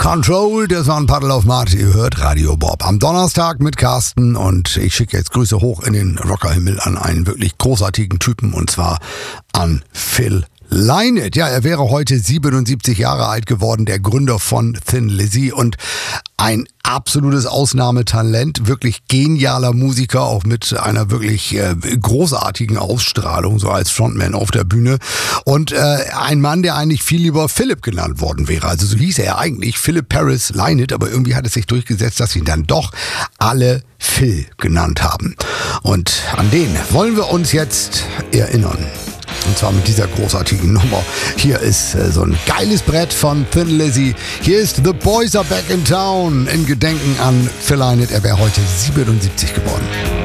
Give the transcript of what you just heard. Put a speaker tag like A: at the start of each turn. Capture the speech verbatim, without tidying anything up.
A: Control, das war ein Paddle auf Mart. Ihr hört Radio Bob am Donnerstag mit Carsten und ich schicke jetzt Grüße hoch in den Rockerhimmel an einen wirklich großartigen Typen und zwar an Phil Lynott. Ja, er wäre heute siebenundsiebzig Jahre alt geworden, der Gründer von Thin Lizzy und ein absolutes Ausnahmetalent, wirklich genialer Musiker, auch mit einer wirklich äh, großartigen Ausstrahlung, so als Frontman auf der Bühne. Und äh, ein Mann, der eigentlich viel lieber Philip genannt worden wäre. Also so hieß er eigentlich, Philip Paris Lynott, aber irgendwie hat es sich durchgesetzt, dass ihn dann doch alle Phil genannt haben. Und an den wollen wir uns jetzt erinnern. Und zwar mit dieser großartigen Nummer. Hier ist äh, so ein geiles Brett von Thin Lizzy. Hier ist The Boys Are Back in Town in Gedenken an Phil Lynott. Er wäre heute siebenundsiebzig geworden.